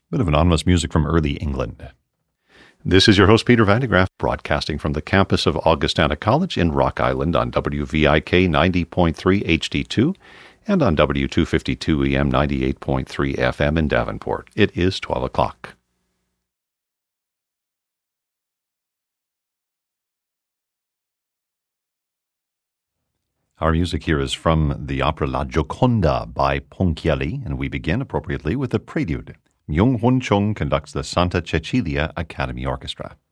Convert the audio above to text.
Bit of anonymous music from early England. This is your host, Peter Van de Graaff, broadcasting from the campus of Augustana College in Rock Island on WVIK 90.3 HD2 and on W252 EM 98.3 FM in Davenport. It is 12 o'clock. Our music here is from the opera La Gioconda by Ponchielli, and we begin appropriately with the prelude. Myung-Hun Chung conducts the Santa Cecilia Academy Orchestra.